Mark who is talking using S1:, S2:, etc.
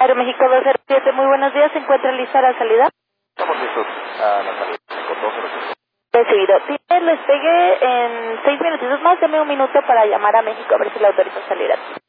S1: Aeroméxico 207, muy buenos días, ¿se encuentra lista la salida?
S2: Estamos listos a la salida con 207.
S1: Recibido. Les pegué en 6 minutitos más, deme un minuto para llamar a México a ver si la autoriza a salir aquí.